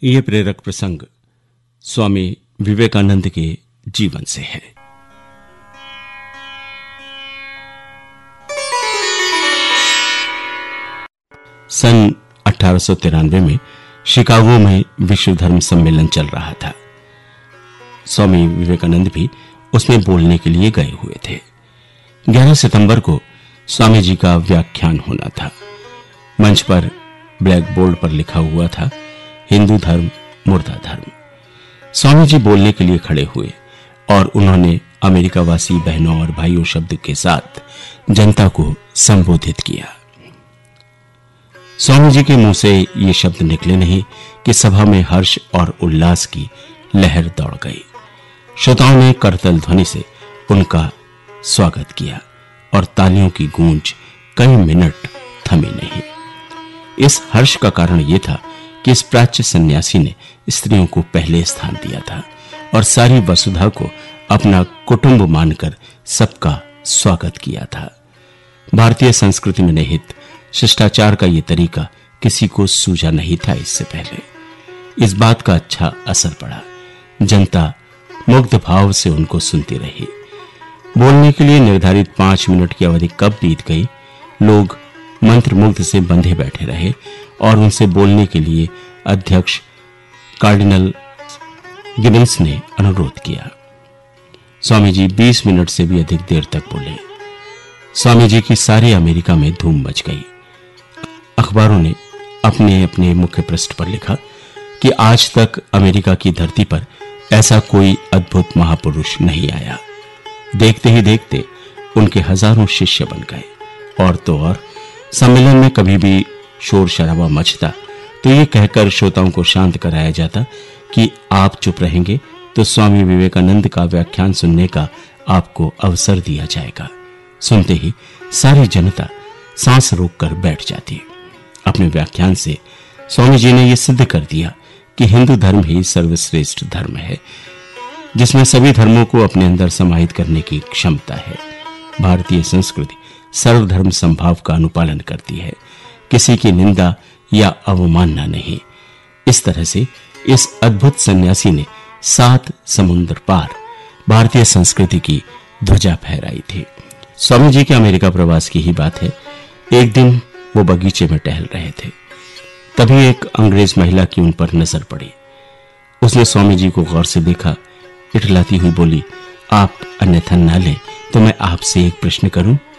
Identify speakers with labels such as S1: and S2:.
S1: ये प्रेरक प्रसंग स्वामी विवेकानंद के जीवन से है। सन 1893 में शिकागो में विश्व धर्म सम्मेलन चल रहा था। स्वामी विवेकानंद भी उसमें बोलने के लिए गए हुए थे। 11 सितंबर को स्वामी जी का व्याख्यान होना था। मंच पर ब्लैक बोर्ड पर लिखा हुआ था, हिंदू धर्म मुर्दा धर्म। स्वामी जी बोलने के लिए खड़े हुए और उन्होंने अमेरिकावासी बहनों और भाइयों शब्द के साथ जनता को संबोधित किया। स्वामी जी के मुंह से ये शब्द निकले नहीं कि सभा में हर्ष और उल्लास की लहर दौड़ गई। श्रोताओं ने करतल ध्वनि से उनका स्वागत किया और तालियों की गूंज कई मिनट थमी नहीं। इस हर्ष का कारण यह था कि इस प्राच्य सन्यासी ने स्त्रियों को पहले स्थान दिया था और सारी वसुधा को अपना कुटुंब मानकर सबका स्वागत किया था। भारतीय संस्कृति में निहित शिष्टाचार का यह तरीका किसी को सूझा नहीं था इससे पहले। इस बात का अच्छा असर पड़ा। जनता मुग्ध भाव से उनको सुनती रही। बोलने के लिए निर्धारित 5 मिनट की अवधि कब बीत गई, लोग मंत्रमुग्ध से बंधे बैठे रहे और उनसे बोलने के लिए अध्यक्ष कार्डिनल गिबन्स ने अनुरोध किया। स्वामी जी 20 मिनट से भी अधिक देर तक बोले। स्वामी जी की सारे अमेरिका में धूम मच गई। अखबारों ने अपने अपने मुख्य पृष्ठ पर लिखा कि आज तक अमेरिका की धरती पर ऐसा कोई अद्भुत महापुरुष नहीं आया। देखते ही देखते उनके हजारों शिष्य बन गए। और तो और सम्मेलन में कभी भी शोर शराबा मचता तो ये कहकर श्रोताओं को शांत कराया जाता कि आप चुप रहेंगे तो स्वामी विवेकानंद का व्याख्यान सुनने का आपको अवसर दिया जाएगा। सुनते ही सारी जनता सांस रोककर बैठ जाती। अपने व्याख्यान से स्वामी जी ने यह सिद्ध कर दिया कि हिंदू धर्म ही सर्वश्रेष्ठ धर्म है, जिसमें सभी धर्मों को अपने अंदर समाहित करने की क्षमता है। भारतीय संस्कृति सर्वधर्म संभाव का अनुपालन करती है, किसी की निंदा या अवमानना नहीं। इस तरह से इस अद्भुत सन्यासी ने 7 समुद्र पार भारतीय संस्कृति की ध्वजा फहराई थी। स्वामी जी के अमेरिका प्रवास की ही बात है। एक दिन वो बगीचे में टहल रहे थे, तभी एक अंग्रेज महिला की उन पर नजर पड़ी। उसने स्वामी जी को गौर से देखा, इटलाती हुई बोली, आप अन्यथा न लें तो मैं आपसे एक प्रश्न करूं?